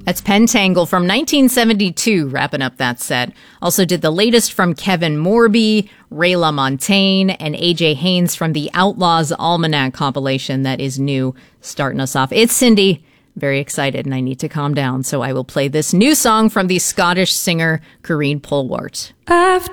That's Pentangle from 1972, wrapping up that set. Also did the latest from Kevin Morby, Ray LaMontagne, and AJ Haynes from the Outlaws Almanac compilation that is new, starting us off. It's Cindy. Very excited, and I need to calm down, so I will play this new song from the Scottish singer Corinne Polwart.